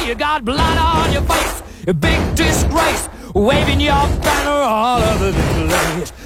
you got blood on your face, a big disgrace, waving your banner all over the place.